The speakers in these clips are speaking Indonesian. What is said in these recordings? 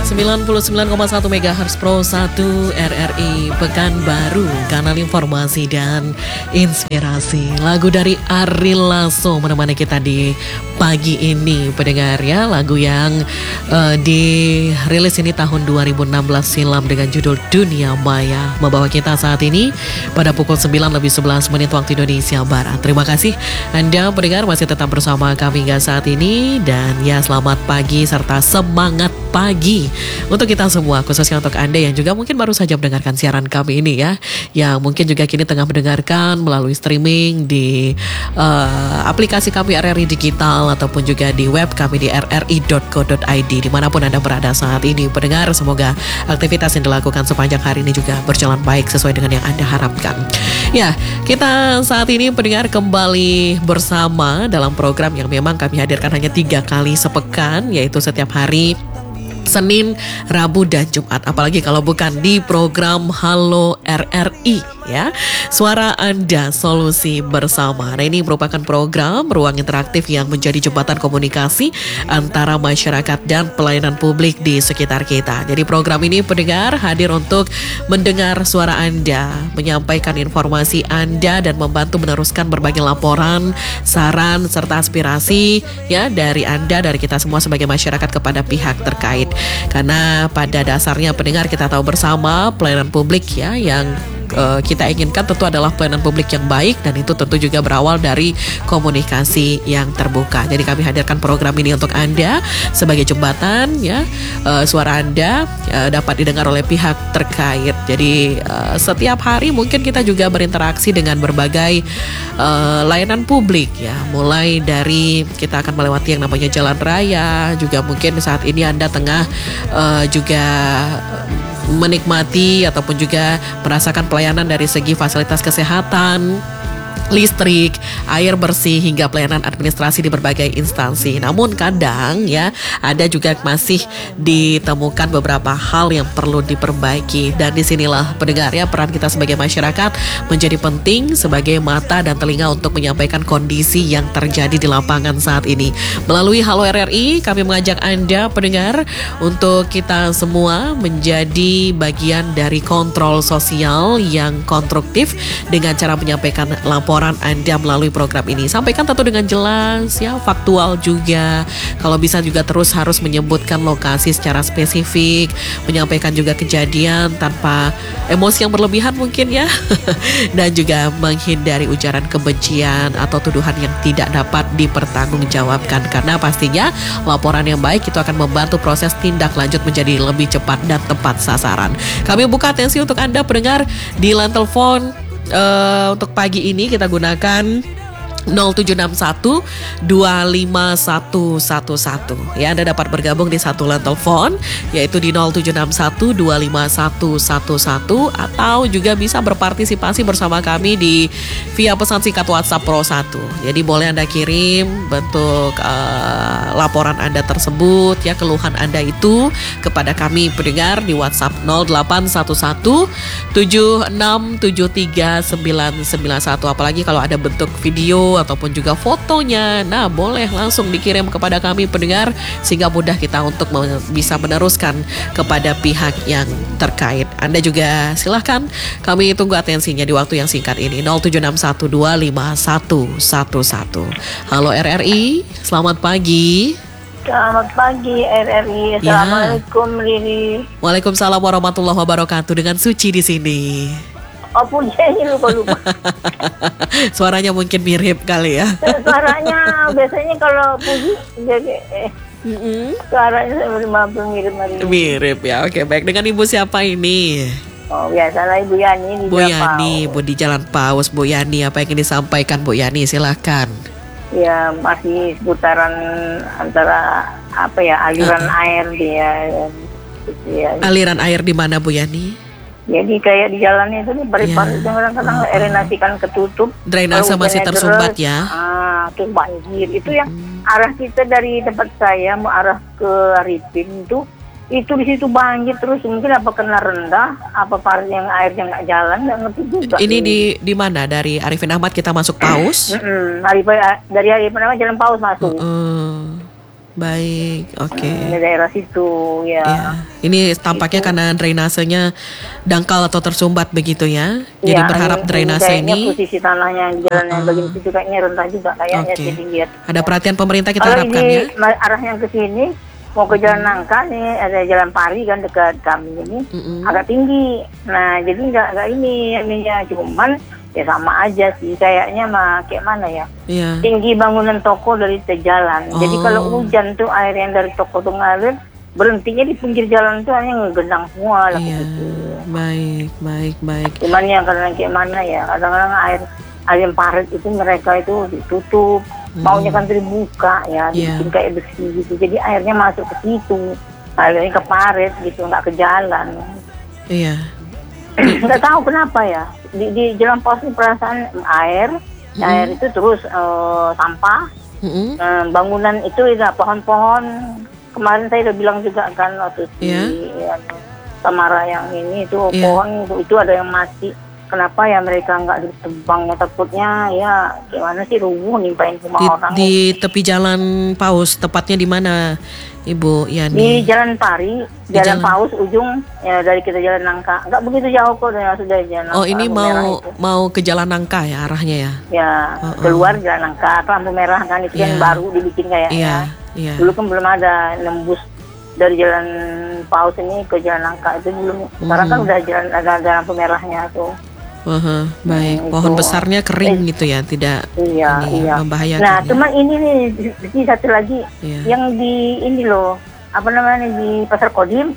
99,1 MHz Pro 1 RRI Pekanbaru, kanal informasi dan inspirasi. Lagu dari Ari Lasso menemani kita di pagi ini, pendengar ya. Lagu yang dirilis ini tahun 2016 silam dengan judul Dunia Maya, membawa kita saat ini pada pukul 9:11 waktu Indonesia Barat. Terima kasih Anda pendengar masih tetap bersama kami hingga saat ini, dan ya selamat pagi serta semangat pagi untuk kita semua, khususnya untuk Anda yang juga mungkin baru saja mendengarkan siaran kami ini ya, yang mungkin juga kini tengah mendengarkan melalui streaming di aplikasi kami RRI Digital ataupun juga di web kami di rri.co.id dimanapun Anda berada saat ini. Pendengar, semoga aktivitas yang dilakukan sepanjang hari ini juga berjalan baik sesuai dengan yang Anda harapkan. Ya, kita saat ini pendengar kembali bersama dalam program yang memang kami hadirkan hanya 3 kali sepekan, yaitu setiap hari Senin, Rabu, dan Jumat. Apalagi kalau bukan di program Halo RRI ya. Suara Anda, solusi bersama. Nah, ini merupakan program ruang interaktif yang menjadi jembatan komunikasi antara masyarakat dan pelayanan publik di sekitar kita. Jadi program ini pendengar hadir untuk mendengar suara Anda, menyampaikan informasi Anda, dan membantu meneruskan berbagai laporan, saran, serta aspirasi ya dari Anda, dari kita semua sebagai masyarakat kepada pihak terkait. Karena pada dasarnya pendengar, kita tahu bersama pelayanan publik ya yang kita inginkan tentu adalah pelayanan publik yang baik, dan itu tentu juga berawal dari komunikasi yang terbuka. Jadi kami hadirkan program ini untuk Anda sebagai jembatan ya, suara Anda dapat didengar oleh pihak terkait. Jadi setiap hari mungkin kita juga berinteraksi dengan berbagai layanan publik ya, mulai dari kita akan melewati yang namanya jalan raya, juga mungkin saat ini Anda tengah juga menikmati ataupun juga merasakan pelayanan dari segi fasilitas kesehatan, listrik, air bersih, hingga pelayanan administrasi di berbagai instansi. Namun kadang ya ada juga masih ditemukan beberapa hal yang perlu diperbaiki, dan disinilah pendengar ya peran kita sebagai masyarakat menjadi penting sebagai mata dan telinga untuk menyampaikan kondisi yang terjadi di lapangan saat ini. Melalui Halo RRI kami mengajak Anda pendengar untuk kita semua menjadi bagian dari kontrol sosial yang konstruktif dengan cara menyampaikan laporan Anda melalui program ini. Sampaikan tentu dengan jelas ya, faktual juga. Kalau bisa juga terus harus menyebutkan lokasi secara spesifik, menyampaikan juga kejadian tanpa emosi yang berlebihan mungkin ya. Dan juga menghindari ujaran kebencian atau tuduhan yang tidak dapat dipertanggungjawabkan, karena pastinya laporan yang baik itu akan membantu proses tindak lanjut menjadi lebih cepat dan tepat sasaran. Kami buka atensi untuk Anda pendengar di line telepon. Untuk pagi ini kita gunakan 0761 25111 ya. Anda dapat bergabung di satu line telepon, yaitu di 0761 25111, atau juga bisa berpartisipasi bersama kami di via pesan singkat WhatsApp Pro 1. Jadi boleh Anda kirim bentuk laporan Anda tersebut ya, keluhan Anda itu kepada kami pendengar di WhatsApp 0811 7673 991. Apalagi kalau ada bentuk video ataupun juga fotonya, nah boleh langsung dikirim kepada kami pendengar, sehingga mudah kita untuk bisa meneruskan kepada pihak yang terkait. Anda juga silahkan, kami tunggu atensinya di waktu yang singkat ini. 0761251111. Halo RRI, selamat pagi. Selamat pagi RRI. Assalamualaikum Riri. Waalaikumsalam warahmatullahi wabarakatuh. Dengan Suci di sini. Oh, pujiannya lupa. Suaranya mungkin mirip kali ya. Suaranya biasanya kalau puji jadi suaranya mirip. Mirip ya. Oke, baik. Dengan Ibu siapa ini? Oh, biasalah Ibu Yani di Bu Yani, Bu di Jalan Paus. Bu Yani, apa yang ingin disampaikan Bu Yani? Silahkan. Ya, masih seputaran antara apa ya, aliran air dia. Ya. Aliran air di mana Bu Yani? Jadi kayak di jalannya itu bari-bari kadang-kadang drainasi kan ketutup. Drainase masih tersumbat ya. Terus banjir. Itu yang arah kita dari tempat saya mau arah ke Arifin itu di situ banjir terus. Mungkin apa kena rendah, apa part yang airnya nggak jalan, nggak ngerti juga. Ini di mana? Dari Arifin Ahmad kita masuk Paus? Dari Arifin Ahmad Jalan Paus masuk. baik, oke. Di daerah situ ya. Ya, ini tampaknya karena drainasenya dangkal atau tersumbat begitu ya. Jadi Ya, berharap drainase kayaknya ini. posisi tanahnya jalan yang bagian situ kayaknya rendah juga kayaknya Oke. jadi lihat. Ada perhatian pemerintah kita Kalau harapkan ini ya. arah yang ke sini mau ke Jalan Nangka nih, ada Jalan Pari kan dekat kami ini agak tinggi. Nah jadi nggak ini ininya, cuman ya sama aja sih kayaknya mah kayak mana ya. Iya. Tinggi bangunan toko dari jalan. Jadi Oh. kalau hujan tuh air yang dari toko tuh ngalir, berhentinya di pinggir jalan tuh hanya ngegenang semua lah Iya. gitu. Baik. Cuman yang karena kayak mana ya, kadang-kadang air yang parit itu mereka itu ditutup, maunya kan terbuka ya, dibikin kayak besi gitu. Jadi airnya masuk ke situ, airnya ke parit gitu, nggak ke jalan. Iya. Nggak tahu kenapa ya, di jalan pos ini perasaan air itu terus sampah, bangunan itu ya pohon-pohon. Kemarin saya udah bilang juga kan waktu di Samara yang ini itu pohon itu ada yang mati. Kenapa ya mereka nggak ditebang? Takutnya ya gimana sih rubuh nimpain rumah orang. Di tepi jalan Paus, tepatnya di mana Ibu Yani? Di Jalan Pari, Jalan Paus ujung ya, dari kita Jalan Nangka. Nggak begitu jauh kok dari sudah Jalan Nangka. Oh ini mau ke Jalan Nangka ya arahnya ya? Ya keluar Jalan Nangka, lampu merah kan itu yang baru dibikin kayaknya. Iya. Dulu kan belum ada nembus dari Jalan Paus ini ke Jalan Nangka itu belum. Sekarang kan udah ada lampu merahnya tuh. Baik, pohon besarnya kering gitu ya, tidak membahayakan. Nah, cuman ini nih satu lagi yang di ini loh, apa namanya di Pasar Kodim?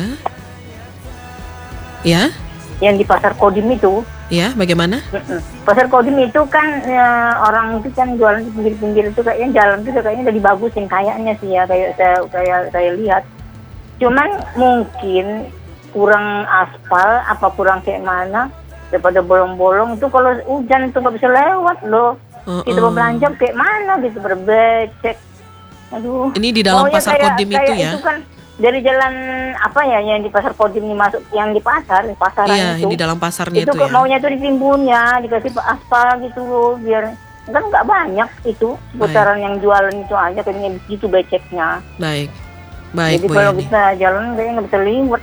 Ya. Yang di Pasar Kodim itu? Ya, bagaimana? Pasar Kodim itu kan orang itu kan jualan di pinggir-pinggir itu kayaknya jalan itu kayaknya udah dibagusin kayaknya sih ya, kayak saya lihat. Cuman mungkin kurang aspal apa kurang kayak mana? Daripada bolong-bolong itu kalau hujan itu nggak bisa lewat loh. Kita mau belanja kayak mana gitu berbecek. Aduh. Ini di dalam Pasar Kodim itu ya? Itu kan dari jalan apa ya yang di Pasar Kodim ini masuk yang di pasaran itu. Iya, di dalam pasarnya itu ya. Itu maunya tuh ditimbun ya, dikasih aspal gitu loh biar kan nggak banyak itu seputaran yang jualan itu aja kayaknya begitu beceknya. Baik. Jadi kalau kita jalan kayaknya nggak bisa lewat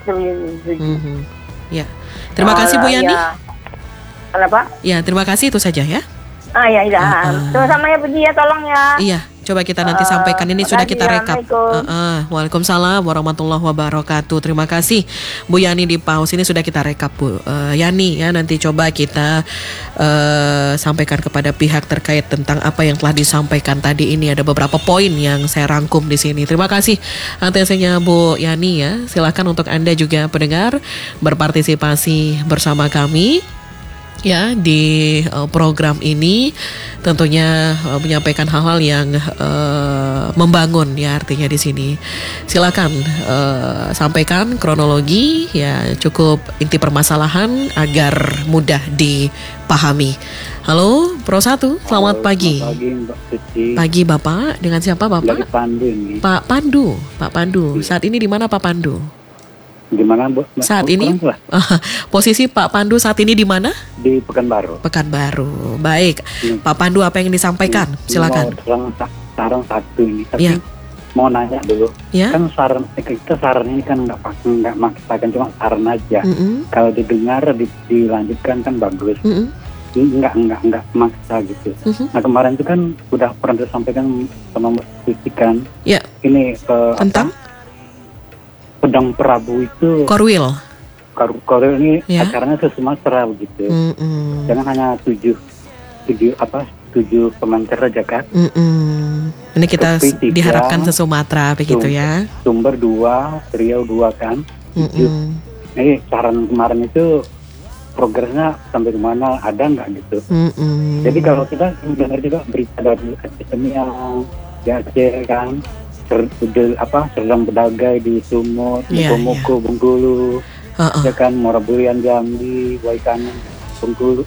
Ya. Terima kasih Bu Yani. Kenapa? Ya, terima kasih itu saja ya. Ya, sama-sama ya Puji ya, tolong ya. Iya, coba kita nanti sampaikan ini sudah kita rekap. Waalaikumsalam warahmatullahi wabarakatuh. Terima kasih Bu Yani di Paus, ini sudah kita rekap Bu Yani ya. Nanti coba kita sampaikan kepada pihak terkait tentang apa yang telah disampaikan tadi ini. Ada beberapa poin yang saya rangkum di sini. Terima kasih atasnya Bu Yani ya. Silakan untuk Anda juga pendengar berpartisipasi bersama kami ya di program ini, tentunya menyampaikan hal-hal yang membangun ya, artinya di sini silakan sampaikan kronologi ya, cukup inti permasalahan agar mudah dipahami. Halo Pro 1, selamat pagi. Pagi Mbak Suci. Pagi Bapak, dengan siapa Bapak? Lagi Pandu ini. Pak Pandu. Saat ini di mana Pak Pandu? Gimana Bu? Saat ini posisi Pak Pandu saat ini di mana? Di Pekanbaru. Baik. Pak Pandu, apa yang disampaikan? Silakan. Saran satu ini, tapi mau nanya dulu. Kan kita saran ini kan nggak maksakan, cuma saran aja. Kalau didengar dilanjutkan kan bagus. Nggak maksa gitu. Nah kemarin itu kan udah pernah disampaikan sama Mbak Suci kan. Ini tentang Pedang Prabu itu Korwil ini acaranya se-Sumatera begitu. Jangan hanya tujuh pemancar aja kan. Ini kita diharapkan se-Sumatera begitu ya. Sumber 2, Riau 2 kan. Ini saran kemarin itu progresnya sampai kemana, ada nggak gitu. Jadi kalau kita dengar juga berita dari yang di Aceh kan, Serdang Bedagai di Sumut, Muko Bengkulu, ya kan, Morabulian Jambi, Waikanan Bengkulu,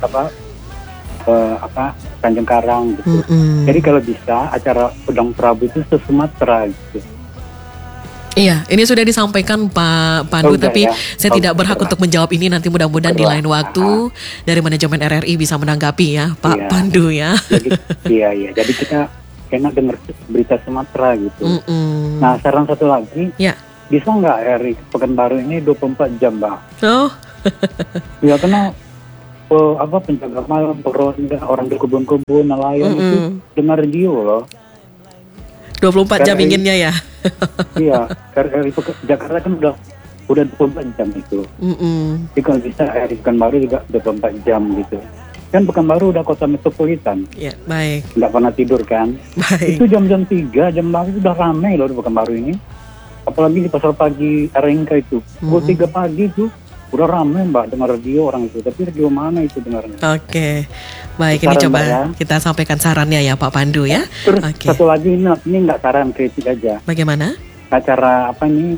Tanjung Karang gitu. Jadi kalau bisa acara Pedang Prabu itu se-Sumatera gitu. Iya, ini sudah disampaikan Pak Pandu, tapi saya tidak berhak untuk menjawab ini. Nanti mudah-mudahan di lain waktu dari manajemen RRI bisa menanggapi ya Pak Pandu ya. Jadi kita enak dengar berita Sumatera gitu. Nah, saran satu lagi, bisa nggak RRI Pekanbaru ini 24 jam, Mbak? Oh. Ya, karena penjaga malam, peronda, orang di kebun-kebun, nelayan itu dengar radio loh. 24 jam inginnya ya? Iya, RRI Jakarta kan udah 24 jam itu. Jadi kalau bisa RRI Pekanbaru juga 24 jam gitu. Kan Pekanbaru udah kota metropolitan. Ya, baik. Nggak pernah tidur kan. Baik. Itu jam-jam 3, jam 4 itu udah ramai loh di Pekanbaru ini. Apalagi di pasar pagi Arengka itu. Pukul 3 pagi tuh udah ramai Mbak dengar radio orang itu. Tapi radio mana itu dengarnya? Oke. Baik, ini coba kita sampaikan sarannya ya Pak Pandu ya. Terus satu lagi ini nggak saran, kritik aja. Bagaimana? Acara apa nih?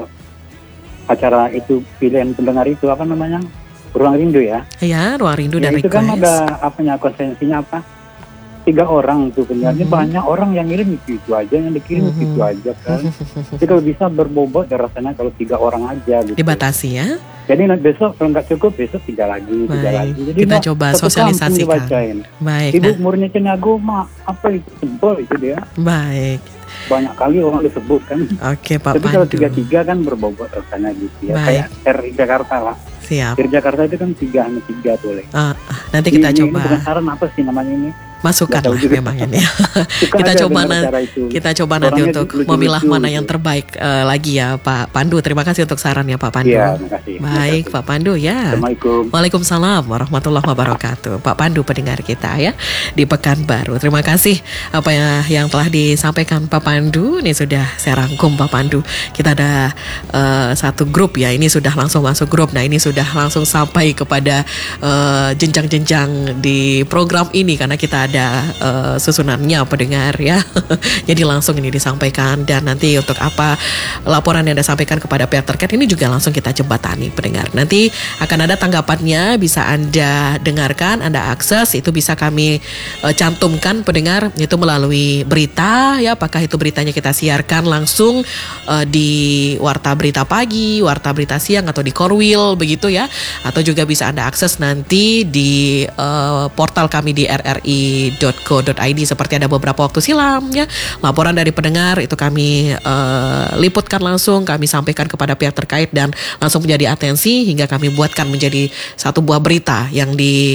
Acara itu pilihan pendengar itu apa namanya? Ruang Rindu ya? Iya, Ruang Rindu dan itu request. Kan ada konsensinya apa? 3 orang tuh penyanyi, banyak orang yang ngirim itu aja, yang dikirim itu aja kan. Jadi kalau bisa berbobot rasanya kalau 3 orang aja gitu. Dibatasi ya. Jadi besok kalau nggak cukup besok 3 lagi, 3 lagi. Jadi kita coba sosialisasikan. Baik. Ibu Murni Cenagoma, apa itu sebel itu dia. Baik. Banyak kali orang disebut kan. Oke Pak Pandu. Tapi kalau 3 kan berbobot rasanya gitu ya. Kayak RRI Jakarta lah. Siap. RRI Jakarta itu kan 3 boleh. Nanti kita coba. Ini bukan saran apa sih namanya ini? Masukkan lah memang ini. kita coba nanti untuk memilah mana yang terbaik lagi ya Pak Pandu. Terima kasih untuk sarannya Pak Pandu. Ya, terima kasih. Baik Pak Pandu ya. Assalamualaikum. Waalaikumsalam warahmatullahi wabarakatuh. Pak Pandu pendengar kita ya di Pekanbaru. Terima kasih apa yang telah disampaikan Pak Pandu. Ini sudah saya rangkum Pak Pandu. Kita ada satu grup ya. Ini sudah langsung masuk grup. Nah ini sudah langsung sampai kepada jenjang-jenjang di program ini karena kita ada susunannya pendengar ya. Jadi langsung ini disampaikan dan nanti untuk apa laporan yang disampaikan kepada pihak terkait ini juga langsung kita jembatani pendengar. Nanti akan ada tanggapannya, bisa Anda dengarkan, Anda akses, itu bisa kami cantumkan pendengar itu melalui berita ya, apakah itu beritanya kita siarkan langsung di Warta Berita Pagi, Warta Berita Siang atau di Korwil begitu ya, atau juga bisa Anda akses nanti di portal kami di rri.co.id seperti ada beberapa waktu silam ya. Laporan dari pendengar itu kami liputkan langsung, kami sampaikan kepada pihak terkait dan langsung menjadi atensi hingga kami buatkan menjadi satu buah berita yang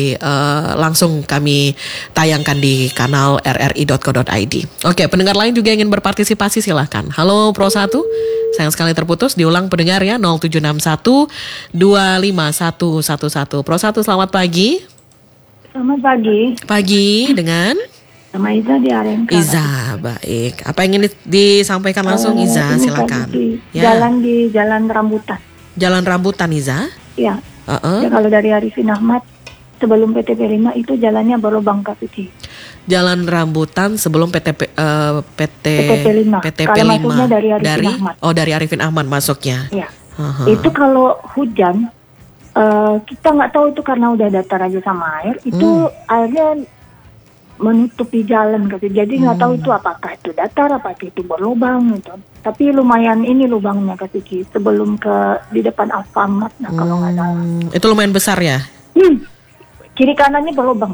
langsung kami tayangkan di kanal rri.co.id. Oke, pendengar lain juga ingin berpartisipasi silahkan. Halo Pro 1, sayang sekali terputus, diulang pendengar ya 0761 25111. Pro 1 selamat pagi. Selamat pagi. Pagi dengan sama Iza di Arengka. Iza, baik. Apa yang ingin disampaikan langsung Iza, silakan. Jalan di Jalan Rambutan. Jalan Rambutan Iza? Iya. Ya, kalau dari Arifin Ahmad sebelum PTP 5 itu jalannya berlubang KPT. Jalan Rambutan sebelum PTP 5. Kalau masuknya dari Arifin Ahmad. Oh, dari Arifin Ahmad masuknya. Iya. Itu kalau hujan kita nggak tahu itu karena udah datar aja sama air, itu airnya menutupi jalan gitu. Jadi nggak tahu itu apakah itu datar, apakah itu berlubang gitu. Tapi lumayan ini lubangnya Kak, sebelum di depan Alfamart kalau nggak salah. Itu lumayan besar ya? Kiri kanannya berlubang.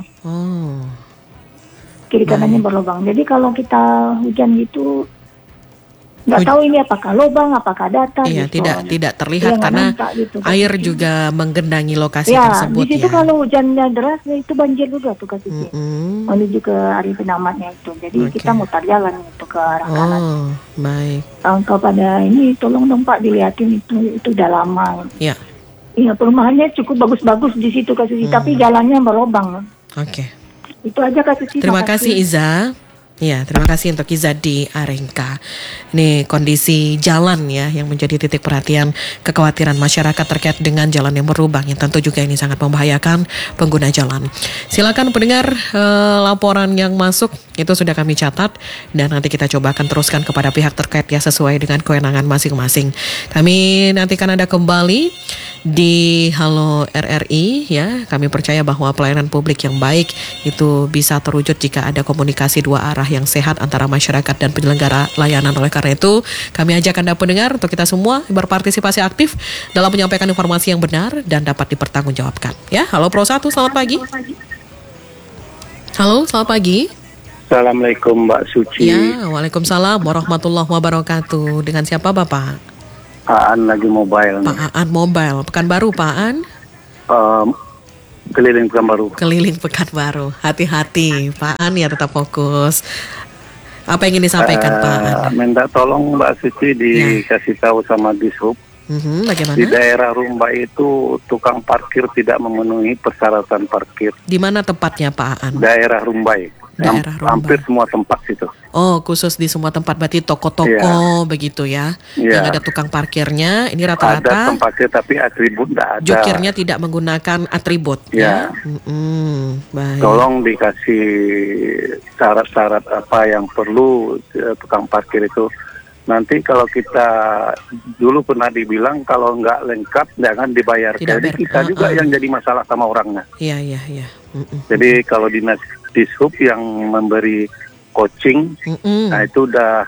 Kiri kanannya berlubang. Jadi kalau kita hujan gitu nggak tahu ini apakah lubang, apakah datar. Iya, gitu. tidak terlihat karena gitu, air juga menggenangi lokasi tersebut ya. Di situ kalau hujannya deras itu banjir juga tuh Kak Cici. Menuju ke Arifin Ahmadnya itu. Jadi kita mutar jalan itu ke arah kanan. Baik. Kepada ini tolong dong Pak dilihatin itu udah lama. Iya. Iya, perumahannya cukup bagus-bagus di situ Kak Cici, tapi jalannya berlubang. Oke. Itu aja Kak Cici. Terima kasih Iza. Ya, terima kasih untuk Iza di Arengka. Ini kondisi jalan ya yang menjadi titik perhatian kekhawatiran masyarakat terkait dengan jalan yang berlubang yang tentu juga ini sangat membahayakan pengguna jalan. Silakan pendengar laporan yang masuk itu sudah kami catat dan nanti kita coba akan teruskan kepada pihak terkait ya sesuai dengan kewenangan masing-masing. Kami nantikan Anda kembali di Halo RRI ya. Kami percaya bahwa pelayanan publik yang baik itu bisa terwujud jika ada komunikasi dua arah yang sehat antara masyarakat dan penyelenggara layanan. Oleh karena itu, kami ajak Anda pendengar untuk kita semua berpartisipasi aktif dalam menyampaikan informasi yang benar dan dapat dipertanggungjawabkan. Ya, halo Pro 1, selamat pagi. Halo, selamat pagi. Assalamualaikum Mbak Suci. Ya, waalaikumsalam warahmatullahi wabarakatuh. Dengan siapa Bapak? Aan lagi mobile. Pak Aan mobile. Pekanbaru Pak Aan? Keliling Pekanbaru. Keliling Pekanbaru. Hati-hati Pak Aan ya, tetap fokus. Apa yang ingin disampaikan Pak Aan? Minta tolong Mbak Suci dikasih tahu sama Dishub. Bagaimana? Di daerah Rumbai itu tukang parkir tidak memenuhi persyaratan parkir. Di mana tepatnya Pak Aan? Daerah Rumbai. Daerah Rumbai. Hampir semua tempat situ. Oh, khusus di semua tempat, berarti toko-toko begitu ya? Yang ada tukang parkirnya, ini rata-rata. Ada tempat parkir tapi atribut tidak ada. Jokirnya tidak menggunakan atribut. Ya. Baik. Tolong dikasih syarat-syarat apa yang perlu tukang parkir itu. Nanti kalau kita dulu pernah dibilang kalau nggak lengkap jangan dibayar. Jadi kita juga yang jadi masalah sama orangnya. Iya. Jadi kalau dinas Dishub yang memberi coaching, nah itu udah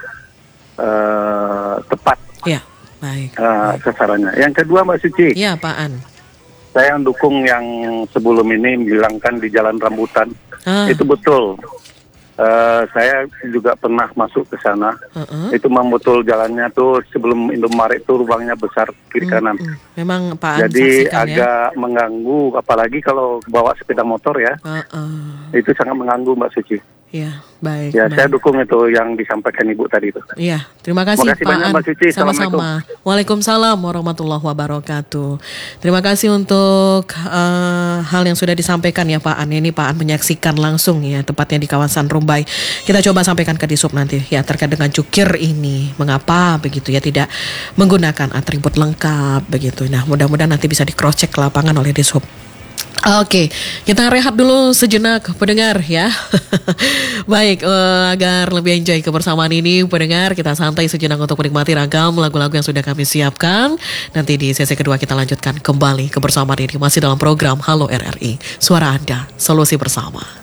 tepat. Iya, baik. Sasarannya. Yang kedua Mbak Suci. Iya, Pak An. Saya yang dukung yang sebelum ini bilangkan di Jalan Rambutan. Itu betul. Saya juga pernah masuk ke sana. Itu memang betul jalannya tuh sebelum Indomaret tuh lubangnya besar kiri kanan. Memang Pak An jadi saksikan, agak mengganggu, apalagi kalau bawa sepeda motor ya. Itu sangat mengganggu Mbak Suci. Iya, baik. Ya, saya dukung itu yang disampaikan Ibu tadi itu. Iya, terima kasih Pak banyak, An. Mbak Suci. Sama-sama. Waalaikumsalam warahmatullahi wabarakatuh. Terima kasih untuk hal yang sudah disampaikan ya Pak An. Ini Pak An menyaksikan langsung ya, tepatnya di kawasan Rumbai. Kita coba sampaikan ke Dishub nanti ya terkait dengan cukir ini. Mengapa begitu ya tidak menggunakan atribut lengkap begitu. Nah, mudah-mudahan nanti bisa di cross check ke lapangan oleh Dishub. Oke, kita rehat dulu sejenak pendengar ya. Baik, agar lebih enjoy kebersamaan ini pendengar, kita santai sejenak untuk menikmati ragam lagu-lagu yang sudah kami siapkan. Nanti di sesi kedua kita lanjutkan kembali kebersamaan ini masih dalam program Halo RRI. Suara Anda, solusi bersama.